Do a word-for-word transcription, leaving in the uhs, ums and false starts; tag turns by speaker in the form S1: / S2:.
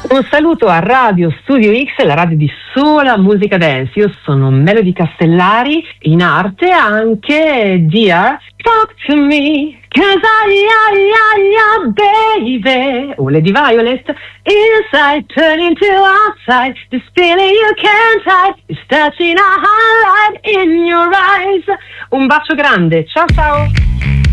S1: Un saluto a Radio Studio X, la radio di sola musica dance. Io sono Melody Castellari, in arte anche Dear Talk to Me, cause I, I, I, I, baby. Oh, Lady Violet. Inside, turning to outside, this feeling you can't hide is touching a highlight in your eyes. Un bacio grande, ciao ciao.